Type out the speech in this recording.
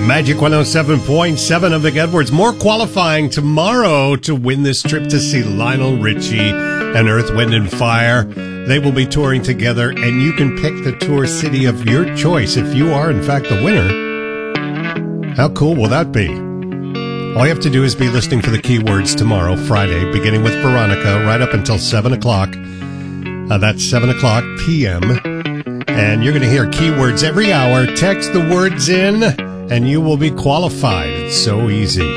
Magic 107.7 of the Edwards. More qualifying tomorrow to win this trip to see Lionel Richie and Earth, Wind and Fire. They will be touring together, and you can pick the tour city of your choice if you are, in fact, the winner. How cool will that be? All you have to do is be listening for the keywords tomorrow, Friday, beginning with Veronica, right up until 7 o'clock. That's 7 o'clock p.m. And you're going to hear keywords every hour. Text the words in, and you will be qualified. It's so easy.